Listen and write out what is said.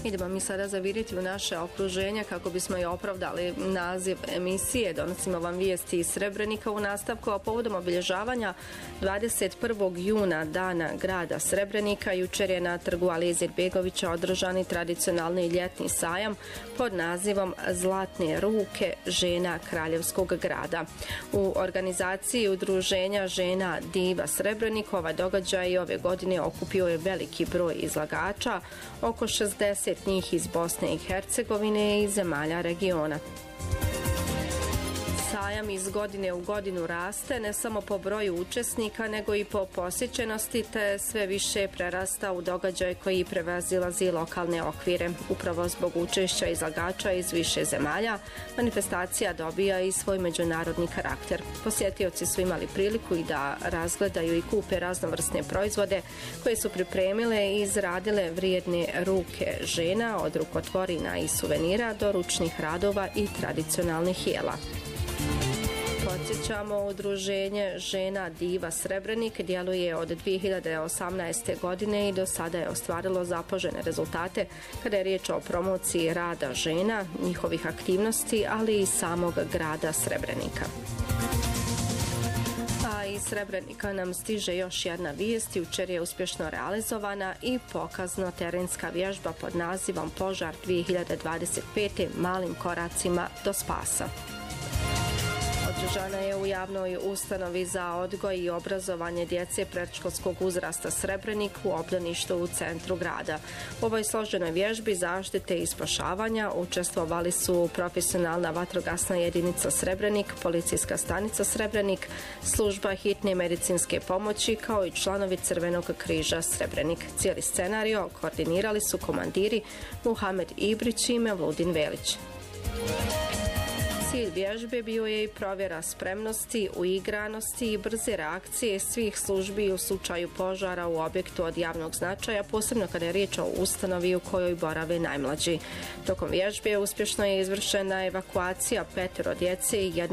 Idemo mi sada zaviriti u naše okruženje kako bismo i opravdali naziv emisije. Donosimo vam vijesti iz Srebrenika u nastavku, a povodom obilježavanja 21. juna dana grada Srebrenika jučer je na trgu Alije Izetbegovića održani tradicionalni ljetni sajam pod nazivom Zlatne ruke žena Kraljevskog grada. U organizaciji Udruženja žena Diva Srebrenik ovaj događaj ove godine okupio je veliki broj izlagača, oko 60 njih iz Bosne i Hercegovine i zemalja regiona. Sajam iz godine u godinu raste ne samo po broju učesnika nego i po posjećenosti, te sve više prerasta u događaj koji prevazilazi lokalne okvire. Upravo zbog učešća izlagača iz više zemalja, manifestacija dobija i svoj međunarodni karakter. Posjetioci su imali priliku i da razgledaju i kupe raznovrsne proizvode koje su pripremile i izradile vrijedne ruke žena, od rukotvorina i suvenira do ručnih radova i tradicionalnih jela. Podsjećamo, Udruženje žena Diva Srebrenik djeluje od 2018. godine i do sada je ostvarilo zapažene rezultate kada je riječ o promociji rada žena, njihovih aktivnosti, ali i samog grada Srebrenika. A iz Srebrenika nam stiže još jedna vijest. Jučer je uspješno realizovana i pokazno terenska vježba pod nazivom Požar 2025. malim koracima do spasa. Održana je u javnoj ustanovi za odgoj i obrazovanje djece predškolskog uzrasta Srebrenik u obdaništu u centru grada. U ovoj složenoj vježbi zaštite i spašavanja učestvovali su profesionalna vatrogasna jedinica Srebrenik, policijska stanica Srebrenik, služba hitne medicinske pomoći kao i članovi Crvenog križa Srebrenik. Cijeli scenario koordinirali su komandiri Muhamed Ibrić i Mevludin Velić. Cilj vježbe bio je i provjera spremnosti, uigranosti i brze reakcije svih službi u slučaju požara u objektu od javnog značaja, posebno kada je riječ o ustanovi u kojoj borave najmlađi. Tokom vježbe uspješno je izvršena evakuacija 5 djece i